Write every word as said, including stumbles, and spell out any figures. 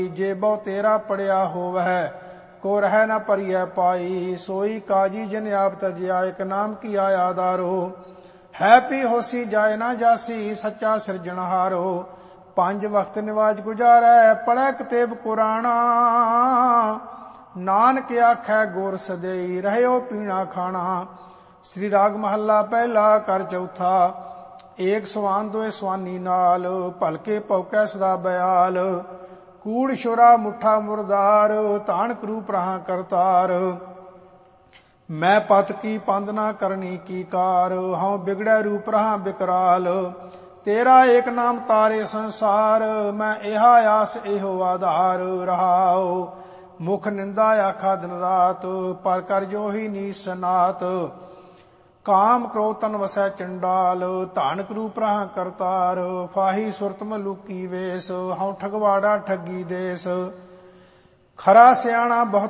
ਜੇ ਬਹੁ ਤੇਰਾ ਪੜਿਆ ਹੋਵੈ ਕੋ ਰਹਿ ਨ ਭਰੀਐ ਪਾਈ। ਸੋਈ ਕਾਜੀ ਜਿਨ ਆਪ ਤਜਿਆ ਇਕ ਨਾਮ ਕੀ ਆਧਾਰੋ। ਹੈ ਪੀ ਹੋਸੀ ਜਾਏ ਨਾ ਜਾਸੀ ਸੱਚਾ ਸਿਰਜਣਹਾਰੋ। ਪੰਜ ਵਕਤ ਨਿਵਾਜ ਗੁਜਾਰੈ ਪੜ੍ਹੈ ਕਤੇਬ ਕੁਰਾਣਾ। ਨਾਨਕ ਆਖੈ ਗੁਰ ਸਦਈ ਰਹਿਓ ਪੀਣਾ ਖਾਣਾ। ਸ੍ਰੀ ਰਾਗ ਮਹੱਲਾ ਪਹਿਲਾ ਕਰ ਚੌਥਾ। ਏਕ ਸਵਾਨ ਦੋਏ ਸਵਾਨੀ ਨਾਲ ਭਲਕੇ ਭੌਕੈ ਸਦਾ ਬਿਆਲ। ਕੂੜ ਸ਼ੁਰਾ ਮੁੱਠਾ ਮੁਰਦਾਰ ਧਾਨ ਕਰੂਪ ਰਹਾ ਕਰਤਾਰ। ਮੈਂ ਪਤ ਕੀ ਪੰਦ ਨਾ ਕਰਨੀ ਕੀ ਕਾਰ ਹਉ ਬਿਗੜੈ ਰੂਪ ਰਹਾ ਬਿਕਰਾਲ। ਤੇਰਾ ਏਕ ਨਾਮ ਤਾਰੇ ਸੰਸਾਰ ਮੈਂ ਇਹਾ ਆਸ ਇਹੋ ਆਧਾਰ। ਰਹਾਉ ਮੁਖ ਨਿੰਦਾ ਆਖਾ ਦਿਨ ਰਾਤ ਪਰ ਕਰ ਜੋ ਹੀ ਨੀਸ ਸਨਾਤ। ਕਾਮ ਕ੍ਰੋਧ ਤਨ ਵਸੈ ਚੰਡਾਲ ਧਾਨ ਕਰੂਪ ਰਹਾ ਕਰਤਾਰ। ਫਾਹੀ ਸੁਰਤ ਮਲੂਕੀ ਵੇਸ ਹਉ ਠਗਵਾੜਾ ਠੱਗੀ ਦੇਸ। ਖਰਾ ਸਿਆਣਾ ਬਹੁਤ